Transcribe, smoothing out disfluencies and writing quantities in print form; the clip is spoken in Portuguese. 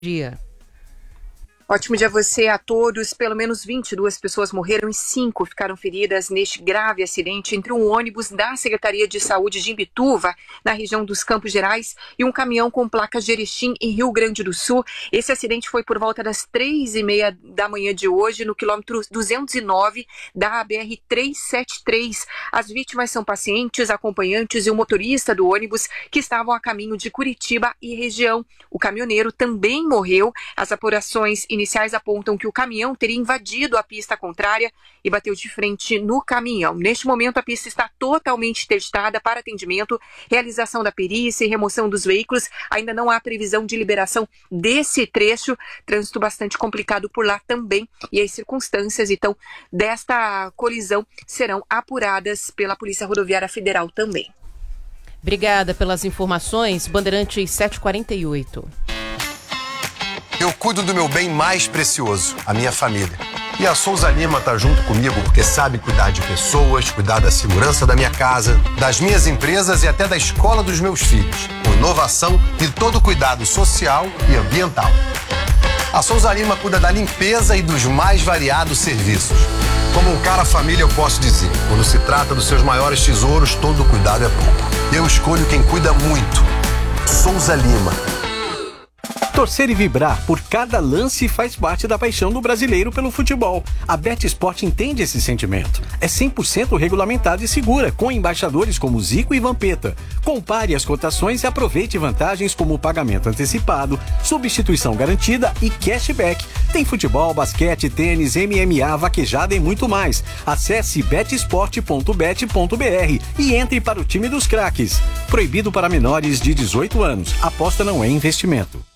Dia. Ótimo dia a você, a todos. Pelo menos 22 pessoas morreram e 5 ficaram feridas neste grave acidente entre um ônibus da Secretaria de Saúde de Imbituva, na região dos Campos Gerais, e um caminhão com placas de Erechim, em Rio Grande do Sul. Esse acidente foi por volta das 3h30 da manhã de hoje, no quilômetro 209 da BR-373. As vítimas são pacientes, acompanhantes e o motorista do ônibus que estavam a caminho de Curitiba e região. O caminhoneiro também morreu. As apurações iniciais apontam que o caminhão teria invadido a pista contrária e bateu de frente no caminhão. Neste momento, a pista está totalmente interditada para atendimento, realização da perícia e remoção dos veículos. Ainda não há previsão de liberação desse trecho. Trânsito bastante complicado por lá também. E as circunstâncias, então, desta colisão serão apuradas pela Polícia Rodoviária Federal também. Obrigada pelas informações. Bandeirantes 748. Eu cuido do meu bem mais precioso, a minha família. E a Souza Lima está junto comigo porque sabe cuidar de pessoas, cuidar da segurança da minha casa, das minhas empresas e até da escola dos meus filhos, com inovação e todo o cuidado social e ambiental. A Souza Lima cuida da limpeza e dos mais variados serviços. Como um cara família, eu posso dizer, quando se trata dos seus maiores tesouros, todo cuidado é pouco. Eu escolho quem cuida muito. Souza Lima. Torcer e vibrar por cada lance faz parte da paixão do brasileiro pelo futebol. A BetSport entende esse sentimento. É 100% regulamentada e segura, com embaixadores como Zico e Vampeta. Compare as cotações e aproveite vantagens como pagamento antecipado, substituição garantida e cashback. Tem futebol, basquete, tênis, MMA, vaquejada e muito mais. Acesse betsport.bet.br e entre para o time dos craques. Proibido para menores de 18 anos. Aposta não é investimento.